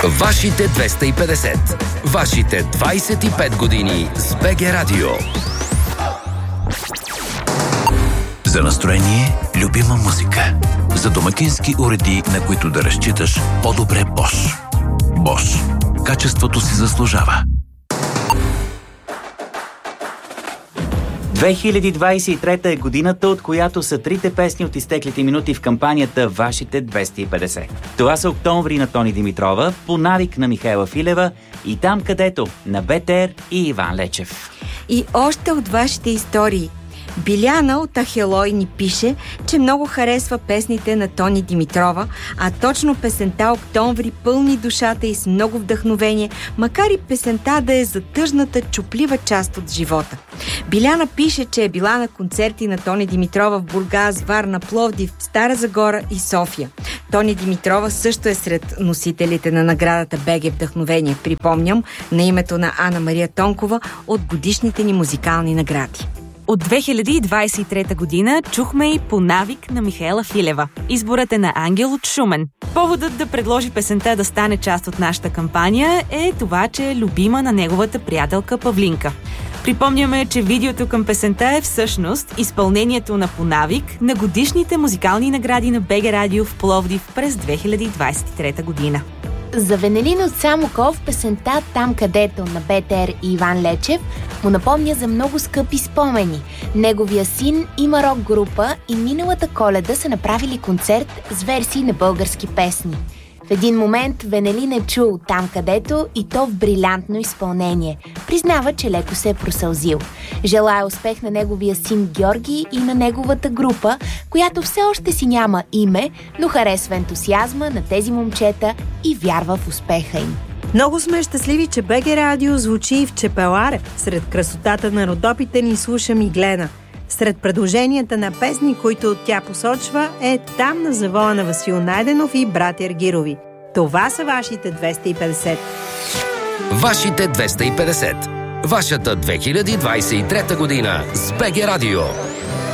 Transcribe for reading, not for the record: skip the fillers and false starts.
Вашите 250. Вашите 25 години с БГ Радио. За настроение, любима музика. За домакински уреди, на които да разчиташ, по-добре Bosch. Bosch. Качеството си заслужава. 2023 е годината, от която са трите песни от изтеклите минути в кампанията Вашите 250. Това са Октомври на Тони Димитрова, По навик на Михаела Филева и Там където на БТР и Иван Лечев. И още от вашите истории. Биляна от Ахелой ни пише, че много харесва песните на Тони Димитрова, а точно песента Октомври пълни душата и с много вдъхновение, макар и песента да е за тъжната, чуплива част от живота. Биляна пише, че е била на концерти на Тони Димитрова в Бургас, Варна, Пловдив, Стара Загора и София. Тони Димитрова също е сред носителите на наградата БГ Вдъхновение, припомням, на името на Ана Мария Тонкова от годишните ни музикални награди. От 2023 година чухме и По навик на Михаела Филева. Изборът е на Ангел от Шумен. Поводът да предложи песента да стане част от нашата кампания е това, че е любима на неговата приятелка Павлинка. Припомняме, че видеото към песента е всъщност изпълнението на По навик на годишните музикални награди на БГ Радио в Пловдив през 2023 година. За Венелин от Самоков песента Там където на БТР и Иван Лечев му напомня за много скъпи спомени. Неговия син има рок група и миналата Коледа са направили концерт с версии на български песни. В един момент Венелин е чул Там където и то в брилянтно изпълнение. Признава, че леко се е просълзил. Желая успех на неговия син Георги и на неговата група, която все още си няма име, но харесва ентусиазма на тези момчета и вярва в успеха им. Много сме щастливи, че БГ Радио звучи и в Чепеларе. Сред красотата на Родопите ни слуша Миглена. Сред предложенията на песни, които тя посочва, е Там на завоя на Васил Найденов и братя Аргирови. Това са вашите 250. Вашите 250. Вашата 2023 година с БГ Радио.